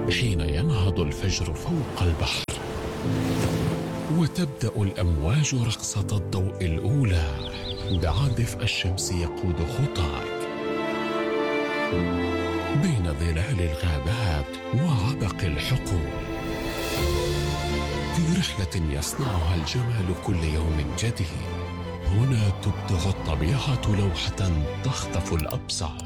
حين ينهض الفجر فوق البحر وتبدأ الأمواج رقصة الضوء الأولى بعد الشمس يقود خطاك بين ظلال الغابات وعبق الحقول، في رحلة يصنعها الجمال كل يوم جديد. هنا تبدع الطبيعة لوحة تخطف الأبصار.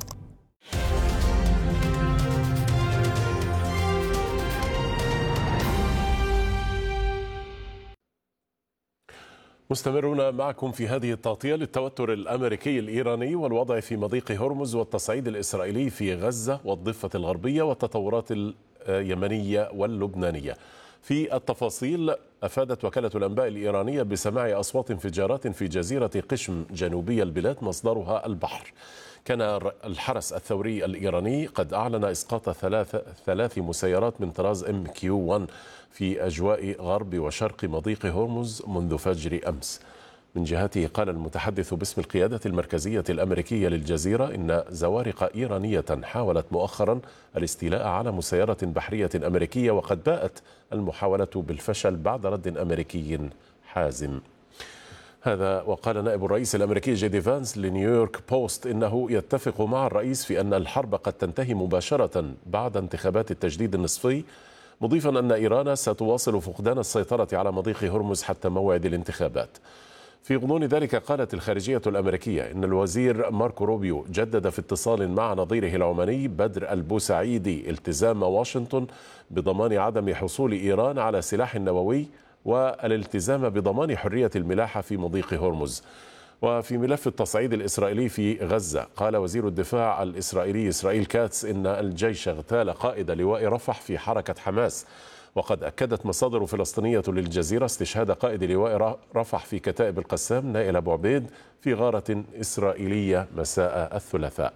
مستمرون معكم في هذه التغطية للتوتر الأمريكي الإيراني والوضع في مضيق هرمز والتصعيد الإسرائيلي في غزة والضفة الغربية والتطورات اليمنية واللبنانية. في التفاصيل، أفادت وكالة الأنباء الإيرانية بسماع أصوات انفجارات في جزيرة قشم جنوبي البلاد مصدرها البحر. كان الحرس الثوري الإيراني قد أعلن إسقاط ثلاث مسيرات من طراز MQ-1 في أجواء غرب وشرق مضيق هرمز منذ فجر أمس. من جهته قال المتحدث باسم القيادة المركزية الأمريكية للجزيرة إن زوارق إيرانية حاولت مؤخرا الاستيلاء على مسيرة بحرية أمريكية، وقد باءت المحاولة بالفشل بعد رد أمريكي حازم. هذا وقال نائب الرئيس الأمريكي جيدي فانس لنيويورك بوست إنه يتفق مع الرئيس في أن الحرب قد تنتهي مباشرة بعد انتخابات التجديد النصفي، مضيفا أن إيران ستواصل فقدان السيطرة على مضيق هرمز حتى موعد الانتخابات. في غضون ذلك قالت الخارجية الأمريكية إن الوزير ماركو روبيو جدد في اتصال مع نظيره العماني بدر البوسعيدي التزام واشنطن بضمان عدم حصول إيران على سلاح نووي والالتزام بضمان حرية الملاحة في مضيق هرمز. وفي ملف التصعيد الإسرائيلي في غزة، قال وزير الدفاع الإسرائيلي إسرائيل كاتس إن الجيش اغتال قائد لواء رفح في حركة حماس. وقد أكدت مصادر فلسطينية للجزيرة استشهاد قائد لواء رفح في كتائب القسام نائل أبو عبيد في غارة إسرائيلية مساء الثلاثاء.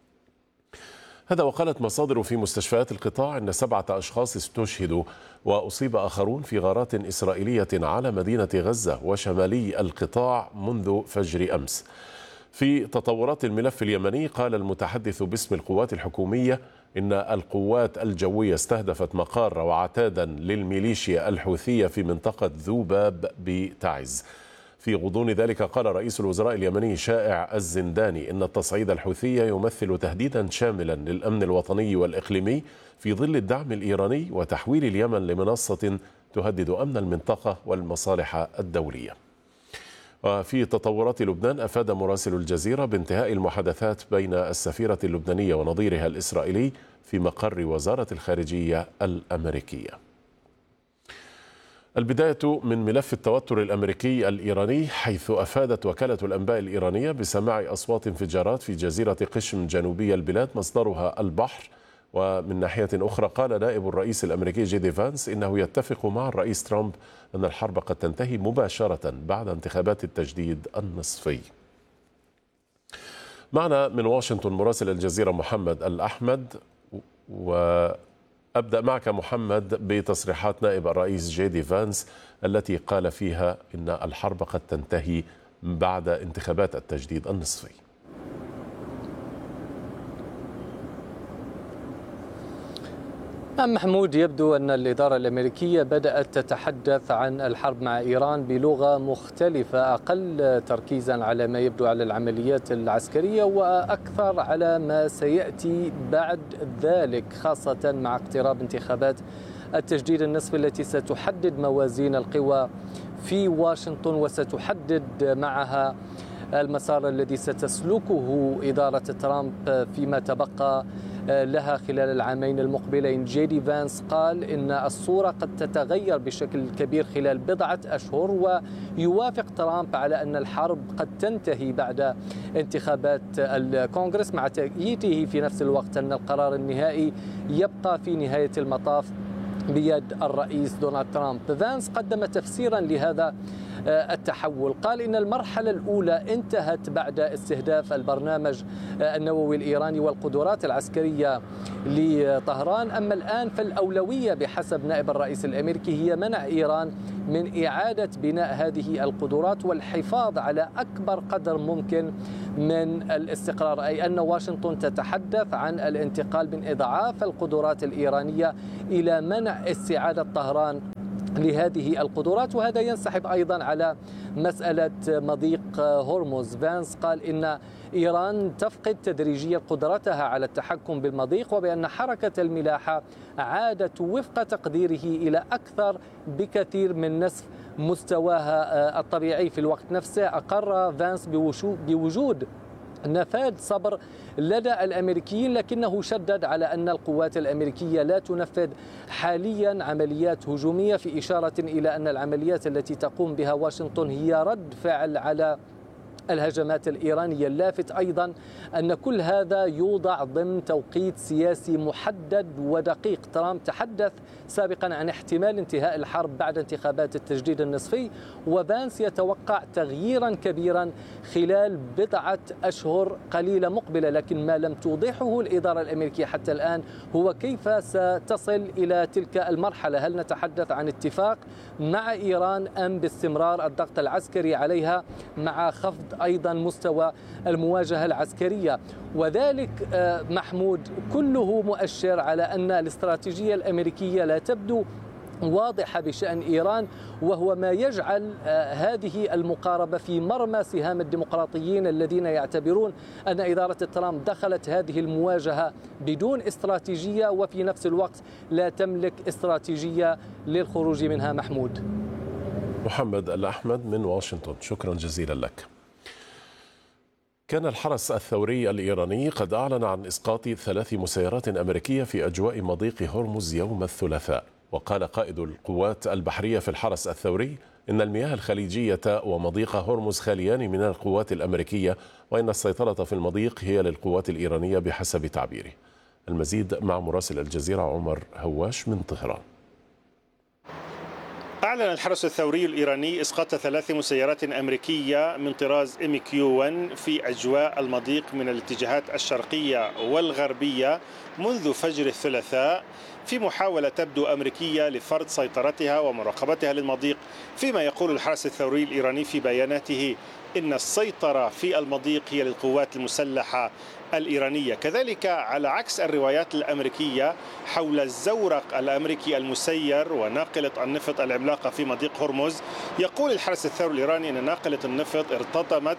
هذا وقالت مصادر في مستشفيات القطاع إن 7 أشخاص استشهدوا وأصيب آخرون في غارات إسرائيلية على مدينة غزة وشمالي القطاع منذ فجر أمس. في تطورات الملف اليمني، قال المتحدث باسم القوات الحكومية إن القوات الجوية استهدفت مقار وعتادا للميليشيا الحوثية في منطقة ذوباب بتعز. في غضون ذلك قال رئيس الوزراء اليمني شائع الزنداني إن التصعيد الحوثي يمثل تهديدا شاملا للأمن الوطني والإقليمي في ظل الدعم الإيراني وتحويل اليمن لمنصة تهدد أمن المنطقة والمصالح الدولية. وفي تطورات لبنان، أفاد مراسل الجزيرة بانتهاء المحادثات بين السفيرة اللبنانية ونظيرها الإسرائيلي في مقر وزارة الخارجية الأمريكية. البداية من ملف التوتر الأمريكي الإيراني، حيث أفادت وكالة الأنباء الإيرانية بسماع أصوات انفجارات في جزيرة قشم جنوبي البلاد مصدرها البحر. ومن ناحية أخرى، قال نائب الرئيس الأمريكي جيدي فانس إنه يتفق مع الرئيس ترامب أن الحرب قد تنتهي مباشرة بعد انتخابات التجديد النصفي. معنا من واشنطن مراسل الجزيرة محمد الأحمد، وأبدأ معك محمد بتصريحات نائب الرئيس جيدي فانس التي قال فيها إن الحرب قد تنتهي بعد انتخابات التجديد النصفي. نعم محمود، يبدو أن الإدارة الأمريكية بدأت تتحدث عن الحرب مع إيران بلغة مختلفة، أقل تركيزا على ما يبدو على العمليات العسكرية وأكثر على ما سيأتي بعد ذلك، خاصة مع اقتراب انتخابات التجديد النصفي التي ستحدد موازين القوى في واشنطن وستحدد معها المسار الذي ستسلكه إدارة ترامب فيما تبقى لها خلال العامين المقبلين. جيدي فانس قال إن الصورة قد تتغير بشكل كبير خلال بضعة أشهر، ويوافق ترامب على أن الحرب قد تنتهي بعد انتخابات الكونغرس، مع تأكيده في نفس الوقت أن القرار النهائي يبقى في نهاية المطاف بيد الرئيس دونالد ترامب. فانس قدم تفسيرا لهذا التحول، قال إن المرحلة الأولى انتهت بعد استهداف البرنامج النووي الإيراني والقدرات العسكرية لطهران، أما الآن فالأولوية بحسب نائب الرئيس الأمريكي هي منع إيران من إعادة بناء هذه القدرات والحفاظ على أكبر قدر ممكن من الاستقرار، أي أن واشنطن تتحدث عن الانتقال من إضعاف القدرات الإيرانية إلى منع استعادة طهران لهذه القدرات. وهذا ينسحب أيضا على مسألة مضيق هرمز. فانس قال إن إيران تفقد تدريجيا قدرتها على التحكم بالمضيق، وبأن حركة الملاحة عادت وفق تقديره إلى أكثر بكثير من نصف مستواها الطبيعي. في الوقت نفسه أقر فانس بوجود نفاذ صبر لدى الأمريكيين، لكنه شدد على أن القوات الأمريكية لا تنفذ حاليا عمليات هجومية، في إشارة إلى أن العمليات التي تقوم بها واشنطن هي رد فعل على الهجمات الإيرانية. اللافت أيضا أن كل هذا يوضع ضمن توقيت سياسي محدد ودقيق. ترامب تحدث سابقا عن احتمال انتهاء الحرب بعد انتخابات التجديد النصفي، وفانس يتوقع تغييرا كبيرا خلال بضعة أشهر قليلة مقبلة. لكن ما لم توضحه الإدارة الأمريكية حتى الآن هو كيف ستصل إلى تلك المرحلة. هل نتحدث عن اتفاق مع إيران أم باستمرار الضغط العسكري عليها مع خفض أيضا مستوى المواجهة العسكرية؟ وذلك محمود كله مؤشر على أن الاستراتيجية الأمريكية لا تبدو واضحة بشأن إيران، وهو ما يجعل هذه المقاربة في مرمى سهام الديمقراطيين الذين يعتبرون أن إدارة ترامب دخلت هذه المواجهة بدون استراتيجية، وفي نفس الوقت لا تملك استراتيجية للخروج منها. محمود. محمد الأحمد من واشنطن، شكرا جزيلا لك. كان الحرس الثوري الإيراني قد أعلن عن إسقاط 3 مسيرات أمريكية في أجواء مضيق هرمز يوم الثلاثاء. وقال قائد القوات البحرية في الحرس الثوري إن المياه الخليجية ومضيق هرمز خاليان من القوات الأمريكية، وإن السيطرة في المضيق هي للقوات الإيرانية بحسب تعبيره. المزيد مع مراسل الجزيرة عمر هواش من طهران. أعلن الحرس الثوري الإيراني إسقاط 3 مسيرات أمريكية من طراز MQ-1 في أجواء المضيق من الاتجاهات الشرقية والغربية منذ فجر الثلاثاء، في محاولة تبدو أمريكية لفرض سيطرتها ومراقبتها للمضيق. فيما يقول الحرس الثوري الإيراني في بياناته إن السيطرة في المضيق هي للقوات المسلحة الإيرانية. كذلك على عكس الروايات الأمريكية حول الزورق الأمريكي المسير وناقلة النفط العملاقة في مضيق هرمز، يقول الحرس الثوري الإيراني أن ناقلة النفط ارتطمت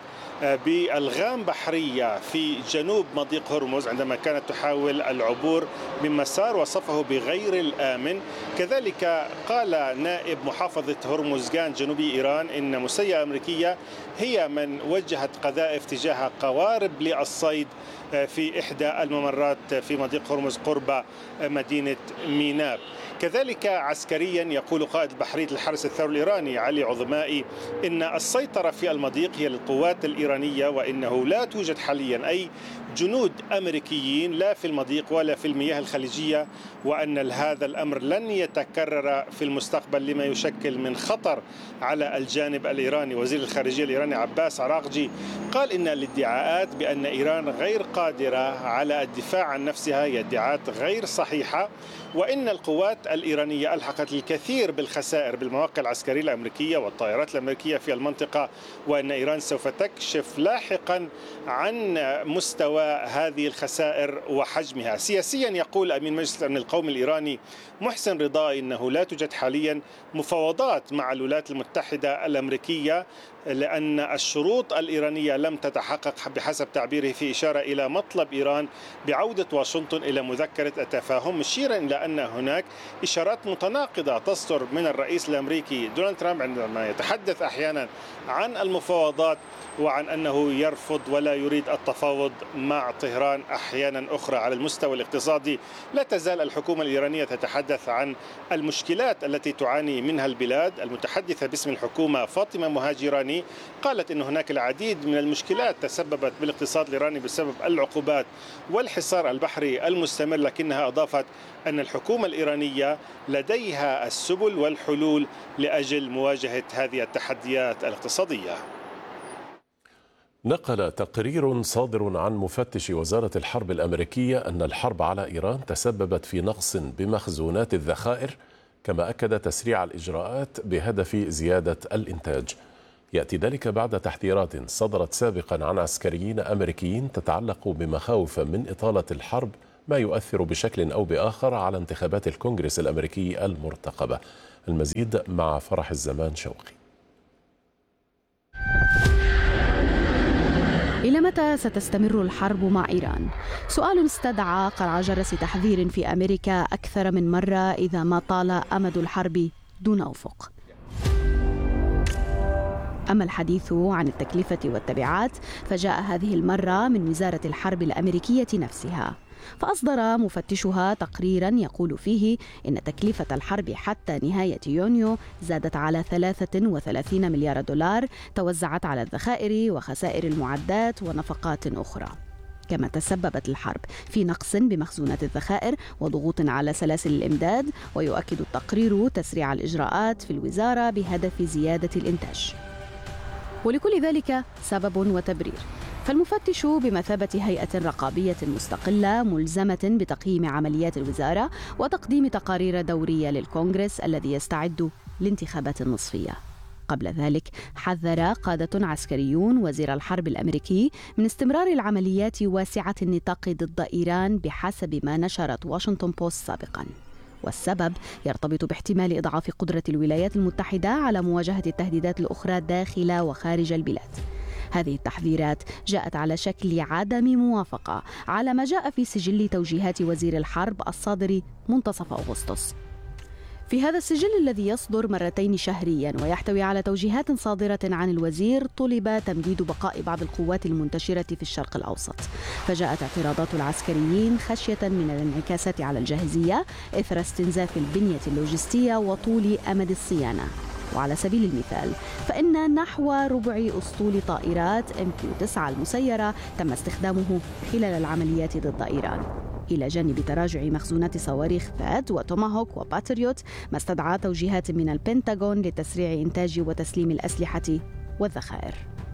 بألغام بحرية في جنوب مضيق هرمز عندما كانت تحاول العبور من مسار وصفه بغير الآمن. كذلك قال نائب محافظة هرمزغان جنوبي إيران إن مسيرة أمريكية هي من وجهت قذائف تجاه قوارب للصيد في إحدى الممرات في مضيق هرمز قرب مدينة ميناب. كذلك عسكريا يقول قائد بحرية الحرس الثوري الإيراني علي عظمائي إن السيطرة في المضيق هي للقوات الإيرانية، وإنه لا توجد حاليا أي جنود أمريكيين لا في المضيق ولا في المياه الخليجية، وأن هذا الأمر لن يتكرر في المستقبل لما يشكل من خطر على الجانب الإيراني. وزير الخارجية الإيراني عباس عراقجي قال إن الادعاءات بأن إيران غير قادرة على الدفاع عن نفسها هي ادعاءات غير صحيحة، وإن القوات الإيرانية ألحقت الكثير بالخسائر بالمواقع العسكرية الأمريكية والطائرات الأمريكية في المنطقة، وأن إيران سوف تكشف لاحقا عن مستوى هذه الخسائر وحجمها. سياسيا يقول أمين مجلس الأمن القومي الإيراني محسن رضائي أنه لا توجد حاليا مفاوضات مع الولايات المتحدة الأمريكية لأن الشروط الإيرانية لم تتحقق بحسب تعبيره، في إشارة إلى مطلب إيران بعودة واشنطن إلى مذكرة التفاهم، مشيرا إلى أن هناك إشارات متناقضة تصدر من الرئيس الأمريكي دونالد ترامب عندما يتحدث أحيانا عن المفاوضات وعن أنه يرفض ولا يريد التفاوض مع طهران أحيانا أخرى. على المستوى الاقتصادي لا تزال الحكومة الإيرانية تتحدث عن المشكلات التي تعاني منها البلاد. المتحدثة باسم الحكومة فاطمة مهاجراني قالت أن هناك العديد من المشكلات تسببت بالاقتصاد الإيراني بسبب العقوبات والحصار البحري المستمر، لكنها أضافت أن الحكومة الإيرانية لديها السبل والحلول لأجل مواجهة هذه التحديات الاقتصادية. نقل تقرير صادر عن مفتش وزارة الحرب الأمريكية أن الحرب على إيران تسببت في نقص بمخزونات الذخائر كما أكد تسريع الإجراءات بهدف زيادة الإنتاج. يأتي ذلك بعد تحذيرات صدرت سابقا عن عسكريين أمريكيين تتعلق بمخاوف من إطالة الحرب، ما يؤثر بشكل أو بآخر على انتخابات الكونغرس الأمريكي المرتقبة. المزيد مع فرح الزمان شوقي. إلى متى ستستمر الحرب مع إيران؟ سؤال استدعى قرع جرس تحذير في أمريكا أكثر من مرة إذا ما طال أمد الحرب دون أفق. أما الحديث عن التكلفة والتبعات فجاء هذه المرة من وزارة الحرب الأمريكية نفسها، فأصدر مفتشها تقريرا يقول فيه إن تكلفة الحرب حتى نهاية يونيو زادت على 33 مليار دولار توزعت على الذخائر وخسائر المعدات ونفقات أخرى. كما تسببت الحرب في نقص بمخزونات الذخائر وضغوط على سلاسل الإمداد، ويؤكد التقرير تسريع الإجراءات في الوزارة بهدف زيادة الإنتاج. ولكل ذلك سبب وتبرير، فالمفتش بمثابة هيئة رقابية مستقلة ملزمة بتقييم عمليات الوزارة وتقديم تقارير دورية للكونغرس الذي يستعد لانتخابات النصفية. قبل ذلك حذر قادة عسكريون وزير الحرب الأمريكي من استمرار العمليات واسعة النطاق ضد إيران بحسب ما نشرت واشنطن بوست سابقاً، والسبب يرتبط باحتمال إضعاف قدرة الولايات المتحدة على مواجهة التهديدات الأخرى داخل وخارج البلاد. هذه التحذيرات جاءت على شكل عدم موافقة على ما جاء في سجل توجيهات وزير الحرب الصادر منتصف أغسطس. في هذا السجل الذي يصدر مرتين شهريا ويحتوي على توجيهات صادرة عن الوزير طلب تمديد بقاء بعض القوات المنتشرة في الشرق الأوسط، فجاءت اعتراضات العسكريين خشية من الانعكاسات على الجاهزية إثر استنزاف البنية اللوجستية وطول أمد الصيانة. وعلى سبيل المثال فإن نحو ربع أسطول طائرات MQ-9 المسيرة تم استخدامه خلال العمليات ضد إيران، إلى جانب تراجع مخزونات صواريخ ثاد وتوماهوك وباتريوت، ما استدعى توجيهات من البنتاغون لتسريع إنتاج وتسليم الأسلحة والذخائر.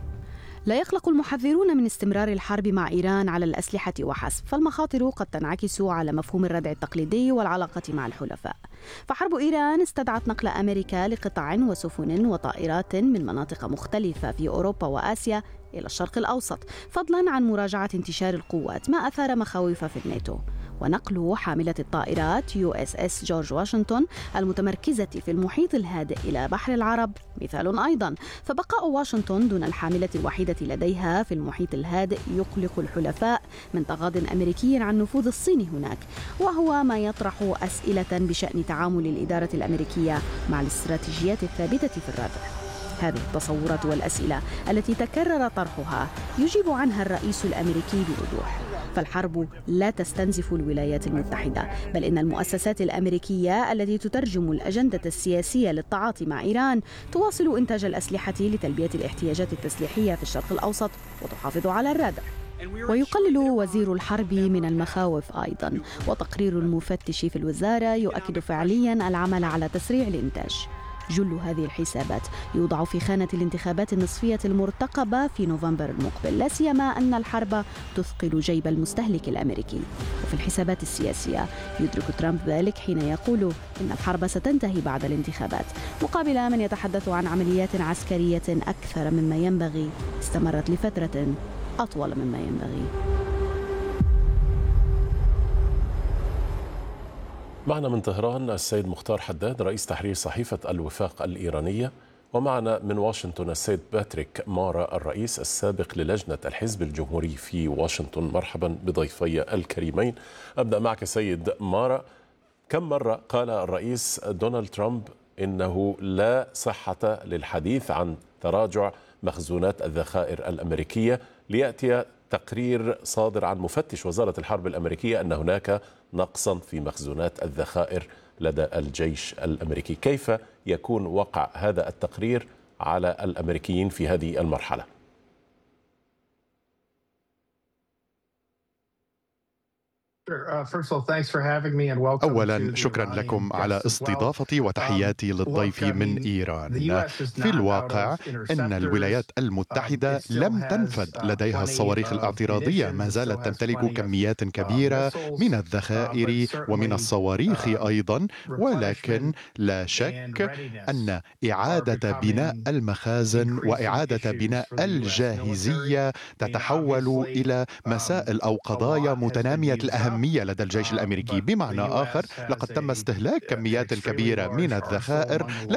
لا يقلق المحذرون من استمرار الحرب مع إيران على الأسلحة وحسب، فالمخاطر قد تنعكس على مفهوم الردع التقليدي والعلاقة مع الحلفاء. فحرب إيران استدعت نقل أمريكا لقطع وسفن وطائرات من مناطق مختلفة في أوروبا وآسيا إلى الشرق الأوسط، فضلا عن مراجعة انتشار القوات ما أثار مخاوف في الناتو. ونقل حاملة الطائرات USS جورج واشنطن المتمركزة في المحيط الهادئ إلى بحر العرب مثال أيضا، فبقاء واشنطن دون الحاملة الوحيدة لديها في المحيط الهادئ يقلق الحلفاء من تغاض أمريكي عن نفوذ الصين هناك، وهو ما يطرح أسئلة بشأن تعامل الإدارة الأمريكية مع الاستراتيجيات الثابتة في الردع. هذه التصورات والأسئلة التي تكرر طرحها يجيب عنها الرئيس الأمريكي بوضوح، فالحرب لا تستنزف الولايات المتحدة، بل إن المؤسسات الأمريكية التي تترجم الأجندة السياسية للتعاطي مع إيران تواصل إنتاج الأسلحة لتلبية الاحتياجات التسليحية في الشرق الأوسط وتحافظ على الردع. ويقلل وزير الحرب من المخاوف أيضا، وتقرير المفتش في الوزارة يؤكد فعليا العمل على تسريع الإنتاج. جل هذه الحسابات يوضع في خانة الانتخابات النصفية المرتقبة في نوفمبر المقبل، لا سيما أن الحرب تثقل جيب المستهلك الأمريكي. وفي الحسابات السياسية يدرك ترامب ذلك حين يقول إن الحرب ستنتهي بعد الانتخابات، مقابل من يتحدث عن عمليات عسكرية أكثر مما ينبغي استمرت لفترة أطول مما ينبغي. معنا من طهران السيد مختار حداد رئيس تحرير صحيفة الوفاق الإيرانية، ومعنا من واشنطن السيد باتريك مارا الرئيس السابق للجنة الحزب الجمهوري في واشنطن. مرحبا بضيفي الكريمين. أبدأ معك سيد مارا. كم مرة قال الرئيس دونالد ترامب إنه لا صحة للحديث عن تراجع مخزونات الذخائر الأمريكية، ليأتي تقرير صادر عن مفتش وزارة الحرب الأمريكية أن هناك نقصا في مخزونات الذخائر لدى الجيش الأمريكي؟ كيف يكون وقع هذا التقرير على الأمريكيين في هذه المرحلة؟ أولا شكرا لكم على استضافتي وتحياتي للضيف من إيران. في الواقع أن الولايات المتحدة لم تنفذ لديها الصواريخ الاعتراضية، ما زالت تمتلك كميات كبيرة من الذخائر ومن الصواريخ أيضا، ولكن لا شك أن إعادة بناء المخازن وإعادة بناء الجاهزية تتحول إلى مسائل أو قضايا متنامية الأهمية لدى الجيش الأمريكي. بمعنى آخر، لقد تم استهلاك كميات كبيرة من الذخائر